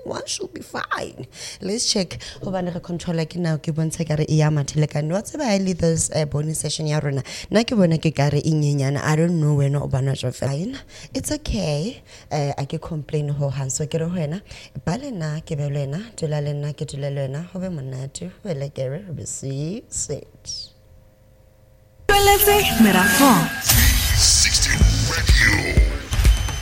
one should be fine. Let's check. Hobane re controller ke now ke bontsha kare e ya mathelekane. What's about this bonus session ya rona? Na ke bona ke kare inyenyana. I don't know when o bana jwa fine. It's okay. I ke complain ho hang so ke re ho wena. Ba lena ke be lena, dula lena ke dula lena. Ho be monate. Ho le ke re be see sit. Let's say, 360 Radio.